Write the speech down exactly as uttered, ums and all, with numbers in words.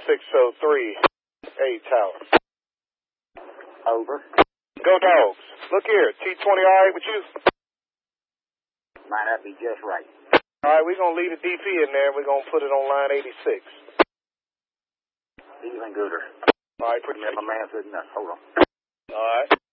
six oh three, A Tower. Over. Go Dogs. Look here, T twenty all right with you? Might not be just right. All right, we're going to leave the D P in there. We're going to put it on line eighty-six. Even gooder. All right, Put pretty me up, my man said no. Hold on. All right.